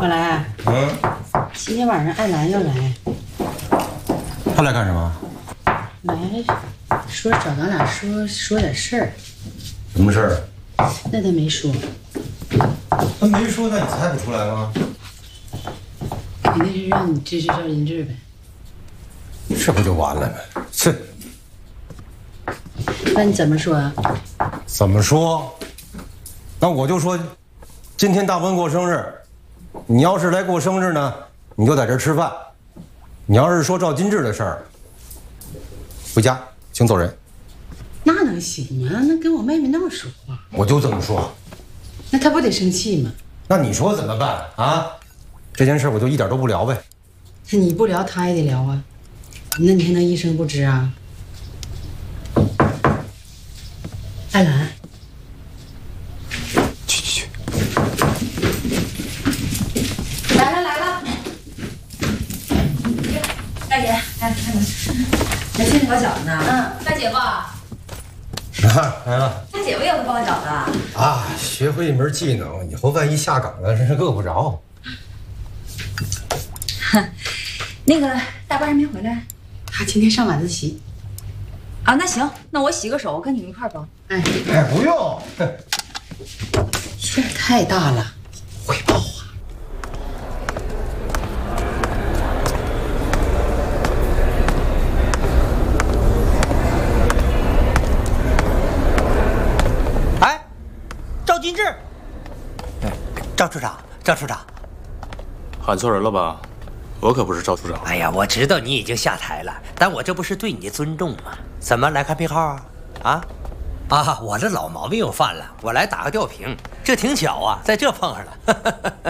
老来，今天晚上艾兰要来， 他来干什么？ 来说找咱俩说点事儿。 什么事儿？ 那他没说。 他没说，那你猜不出来吗？ 肯定是让你支持赵金志呗。 这不就完了吗？这那你怎么说啊？ 怎么说？那我就说，今天大文过生日，你要是来过生日呢，你就在这儿吃饭；你要是说赵金志的事儿，回家请走人。 那能行吗？那跟我妹妹那么说话， 我就这么说。 那她不得生气吗？ 那你说怎么办啊？这件事我就一点都不聊呗。 那你不聊，她也得聊啊。那你还能一声不吱啊？艾兰， 去， 来了！大姐，来， 来现包饺子呢。 大姐夫， 来了。 大姐夫也会包饺子啊，学会一门技能，以后万一下岗了，真是够不着。 那个大班还没回来她今天上晚自习。 啊？那行，那我洗个手，跟你们一块包。 哎，不用。 事儿太大了，汇报啊。 哎，赵金志，赵处长，赵处长， 喊错人了吧？我可不是赵处长。 哎呀，我知道你已经下台了，但我这不是对你的尊重吗？怎么来看病号啊？我这老毛病又犯了，我来打个吊瓶，这挺巧啊，在这碰上了。